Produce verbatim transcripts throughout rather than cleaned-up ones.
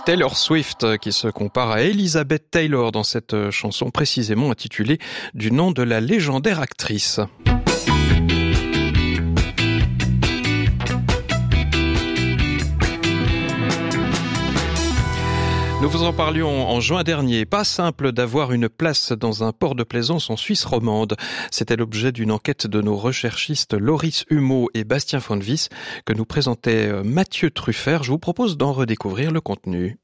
Taylor Swift qui se compare à Elizabeth Taylor dans cette chanson précisément intitulée du nom de la légendaire actrice. Nous vous en parlions en juin dernier. Pas simple d'avoir une place dans un port de plaisance en Suisse romande. C'était l'objet d'une enquête de nos recherchistes Loris Humeau et Bastien Fonvis que nous présentait Mathieu Truffert. Je vous propose d'en redécouvrir le contenu.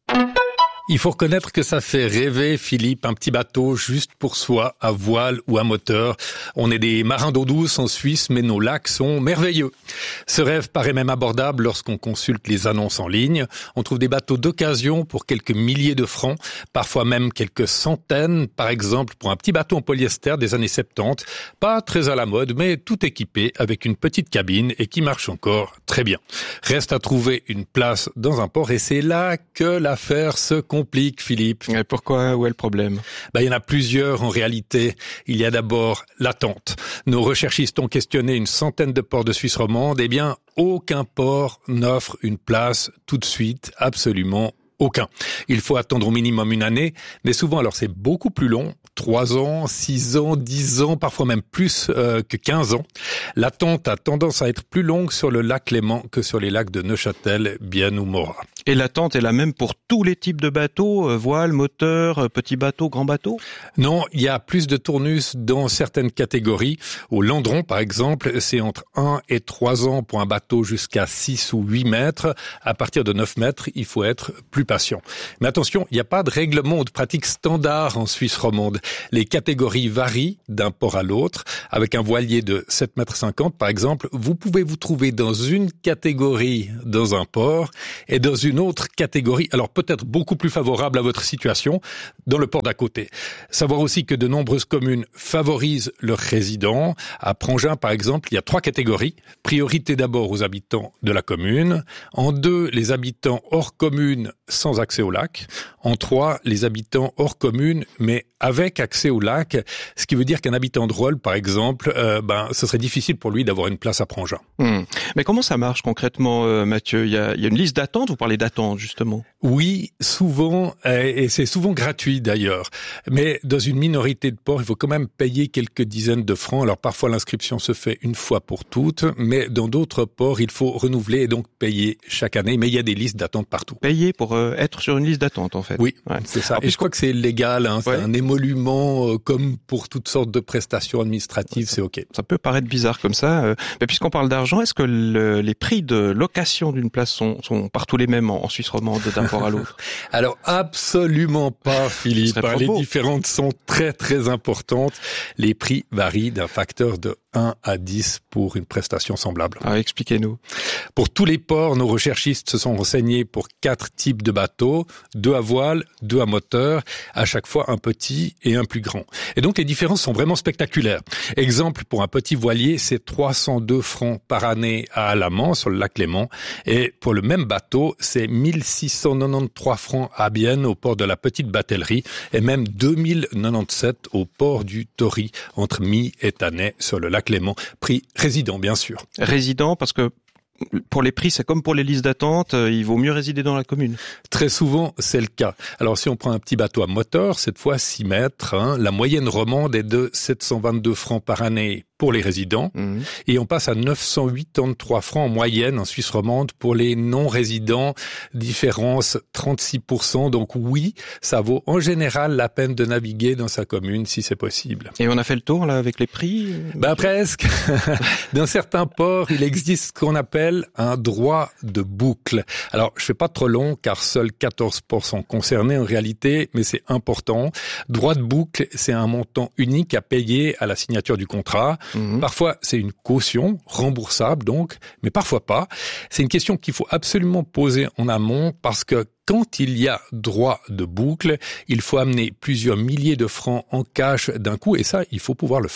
Il faut reconnaître que ça fait rêver, Philippe, un petit bateau juste pour soi, à voile ou à moteur. On est des marins d'eau douce en Suisse, mais nos lacs sont merveilleux. Ce rêve paraît même abordable lorsqu'on consulte les annonces en ligne. On trouve des bateaux d'occasion pour quelques milliers de francs, parfois même quelques centaines, par exemple pour un petit bateau en polyester des années soixante-dix. Pas très à la mode, mais tout équipé avec une petite cabine et qui marche encore très bien. Reste à trouver une place dans un port et c'est là que l'affaire se complique. Complique, Philippe. Et pourquoi? Où est le problème? Ben, il y en a plusieurs en réalité. Il y a d'abord l'attente. Nos recherchistes ont questionné une centaine de ports de Suisse romande. Eh bien, aucun port n'offre une place tout de suite, absolument aucun. Il faut attendre au minimum une année, mais souvent, alors c'est beaucoup plus long, trois ans, six ans, dix ans, parfois même plus euh, que quinze ans. L'attente a tendance à être plus longue sur le lac Léman que sur les lacs de Neuchâtel, Bienne ou Morat. Et l'attente est la même pour tous les types de bateaux, euh, voile, moteur, euh, petits bateaux, grands bateaux? Non, il y a plus de tournus dans certaines catégories. Au Landron, par exemple, c'est entre un et trois ans pour un bateau jusqu'à six ou huit mètres. À partir de neuf mètres, il faut être plus patient. Mais attention, il n'y a pas de règlement ou de pratique standard en Suisse romande. Les catégories varient d'un port à l'autre. Avec un voilier de sept mètres cinquante, par exemple, vous pouvez vous trouver dans une catégorie dans un port et dans une autre catégorie, alors peut-être beaucoup plus favorable à votre situation, dans le port d'à côté. Savoir aussi que de nombreuses communes favorisent leurs résidents. À Prangin, par exemple, il y a trois catégories. Priorité d'abord aux habitants de la commune. En deux, les habitants hors commune sans accès au lac. En trois, les habitants hors commune, mais avec accès au lac, ce qui veut dire qu'un habitant de Rolle, par exemple, euh, ben, ce serait difficile pour lui d'avoir une place à Prangin. Mmh. Mais comment ça marche concrètement, euh, Mathieu? Il y a, il y a une liste d'attente, vous parlez d'attente, justement. Oui, souvent, euh, et c'est souvent gratuit d'ailleurs. Mais dans une minorité de ports, il faut quand même payer quelques dizaines de francs. Alors parfois, l'inscription se fait une fois pour toutes, mais dans d'autres ports, il faut renouveler et donc payer chaque année. Mais il y a des listes d'attente partout. Payer pour euh, être sur une liste d'attente, en fait. Oui, ouais. C'est ça. Alors, et je crois que c'est légal, hein, c'est ouais. un émolument euh, comme pour toutes sortes de prestations administratives, ça, c'est OK. Ça peut paraître bizarre comme ça, euh, mais puisqu'on parle d'argent, est-ce que le, les prix de location d'une place sont, sont partout les mêmes en, en Suisse romande d'un port à l'autre? Alors absolument pas, Philippe. Les différences sont très très importantes. Les prix varient d'un facteur de un à dix pour une prestation semblable. Ah, expliquez-nous. Pour tous les ports, nos recherchistes se sont renseignés pour quatre types de bateaux, deux à voile, deux à moteur, à chaque fois un petit et un plus grand. Et donc les différences sont vraiment spectaculaires. Exemple, pour un petit voilier, c'est trois cent deux francs par année à Alamans, sur le lac Léman. Et pour le même bateau, c'est mille six cent quatre-vingt-treize francs à Bienne, au port de la Petite Batellerie, et même deux mille quatre-vingt-dix-sept au port du Tory, entre Mi et Tannay, sur le lac Léman. Prix résident, bien sûr. Résident, parce que pour les prix, c'est comme pour les listes d'attente, il vaut mieux résider dans la commune. Très souvent, c'est le cas. Alors, si on prend un petit bateau à moteur, cette fois six mètres, hein, la moyenne romande est de sept cent vingt-deux francs par année pour les résidents, mmh. et on passe à neuf cent quatre-vingt-treize francs en moyenne en Suisse romande pour les non-résidents, différence trente-six pour cent. Donc oui, ça vaut en général la peine de naviguer dans sa commune si c'est possible. Et on a fait le tour là avec les prix? Bah presque. Dans certains ports, il existe ce qu'on appelle un droit de boucle. Alors, je fais pas trop long car seuls quatorze pour cent concernés en réalité, mais c'est important. Droit de boucle, c'est un montant unique à payer à la signature du contrat. Mmh. Parfois, c'est une caution, remboursable donc, mais parfois pas. C'est une question qu'il faut absolument poser en amont parce que quand il y a droit de boucle, il faut amener plusieurs milliers de francs en cash d'un coup et ça, il faut pouvoir le faire.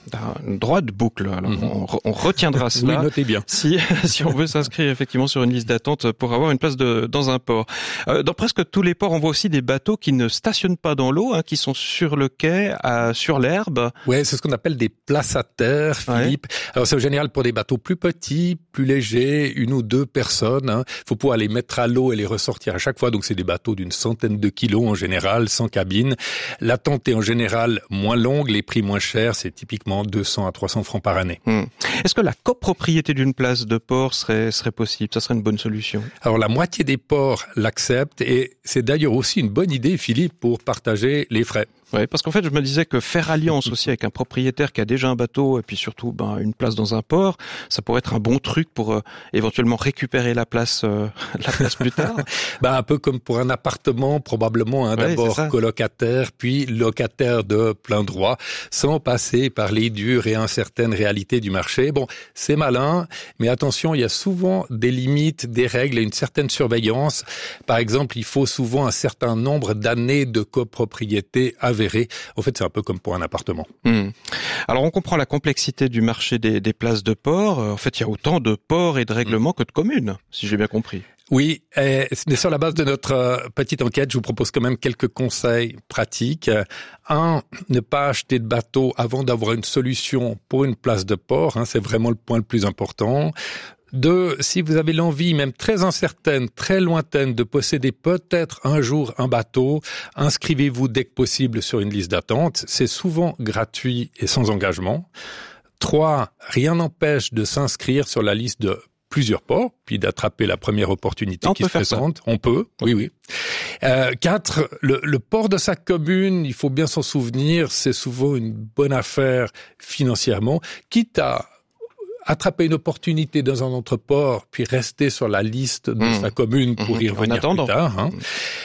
Un droit de boucle. Alors, mmh. on, on retiendra cela. Oui, notez bien. Si, si on veut s'inscrire effectivement sur une liste d'attente pour avoir une place de, dans un port. Euh, dans presque tous les ports, on voit aussi des bateaux qui ne stationnent pas dans l'eau, hein, qui sont sur le quai, à, sur l'herbe. Ouais, c'est ce qu'on appelle des places à terre, Philippe. Ouais. Alors, c'est au général pour des bateaux plus petits, plus légers, une ou deux personnes. Hein. Faut pouvoir les mettre à l'eau et les ressortir à chaque fois. Donc, c'est des bateaux d'une centaine de kilos en général, sans cabine. L'attente est en général moins longue, les prix moins chers. C'est typiquement deux cents à trois cents francs par année. Hum. Est-ce que la copropriété d'une place de port serait, serait possible? Ça serait une bonne solution? Alors, la moitié des ports l'acceptent et c'est d'ailleurs aussi une bonne idée, Philippe, pour partager les frais. Oui, parce qu'en fait, je me disais que faire alliance aussi avec un propriétaire qui a déjà un bateau et puis surtout ben, une place dans un port, ça pourrait être un bon truc pour euh, éventuellement récupérer la place, euh, la place plus tard. Ben, un peu comme pour un appartement, probablement, hein, ouais, d'abord colocataire, puis locataire de plein droit, sans passer par les dures et incertaines réalités du marché. Bon, c'est malin, mais attention, il y a souvent des limites, des règles et une certaine surveillance. Par exemple, il faut souvent un certain nombre d'années de copropriété avec. En fait, c'est un peu comme pour un appartement. Mmh. Alors, on comprend la complexité du marché des, des places de port. En fait, il y a autant de ports et de règlements mmh. que de communes, si j'ai bien compris. Oui, et sur la base de notre petite enquête, je vous propose quand même quelques conseils pratiques. Un, ne pas acheter de bateau avant d'avoir une solution pour une place de port. Hein, c'est vraiment le point le plus important. Deux, si vous avez l'envie, même très incertaine, très lointaine, de posséder peut-être un jour un bateau, inscrivez-vous dès que possible sur une liste d'attente. C'est souvent gratuit et sans engagement. Trois, rien n'empêche de s'inscrire sur la liste de plusieurs ports, puis d'attraper la première opportunité On qui se présente. Ça. On peut, oui, oui. Euh, quatre, le, le port de sa commune, il faut bien s'en souvenir, c'est souvent une bonne affaire financièrement, quitte à attraper une opportunité dans un autre port, puis rester sur la liste de mmh. sa commune pour mmh. y revenir plus tard. Hein. Mmh.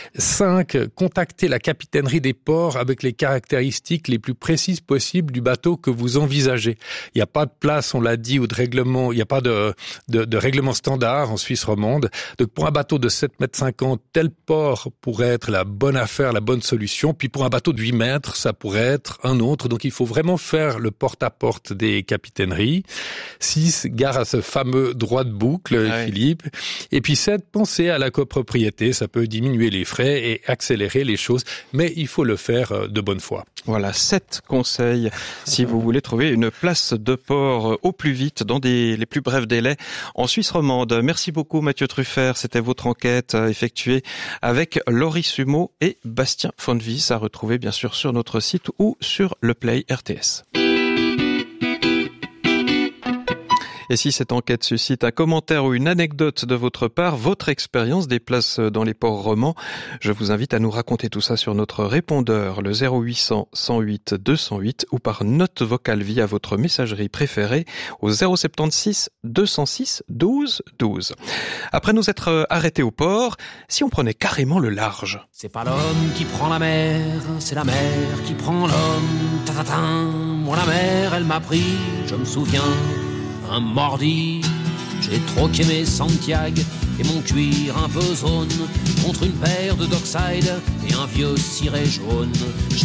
Cinq, contacter la capitainerie des ports avec les caractéristiques les plus précises possibles du bateau que vous envisagez. Il n'y a pas de place, on l'a dit, ou de règlement, il n'y a pas de, de, de règlement standard en Suisse romande. Donc pour un bateau de sept mètres cinquante, tel port pourrait être la bonne affaire, la bonne solution. Puis pour un bateau de huit mètres, ça pourrait être un autre. Donc il faut vraiment faire le porte-à-porte des capitaineries. Six, gare à ce fameux droit de boucle, ah Philippe. Oui. Et puis sept, pensez à la copropriété. Ça peut diminuer les frais et accélérer les choses, mais il faut le faire de bonne foi. Voilà, sept conseils si vous voulez trouver une place de port au plus vite, dans des, les plus brefs délais en Suisse romande. Merci beaucoup Mathieu Truffert, c'était votre enquête effectuée avec Laurie Sumeau et Bastien Fonvis, à retrouver bien sûr sur notre site ou sur le Play R T S. Et si cette enquête suscite un commentaire ou une anecdote de votre part, votre expérience des places dans les ports romans, je vous invite à nous raconter tout ça sur notre répondeur, le zéro huit cents, cent huit, deux cent huit, ou par note vocale via votre messagerie préférée au zéro soixante-seize, deux cent six, douze, douze. Après nous être arrêtés au port, si on prenait carrément le large. C'est pas l'homme qui prend la mer, c'est la mer qui prend l'homme. Ta-ta-ta, moi la mer, elle m'a pris, je me souviens. Un mordi, j'ai troqué mes Santiago et mon cuir un peu zone contre une paire de Dockside et un vieux ciré jaune. J'ai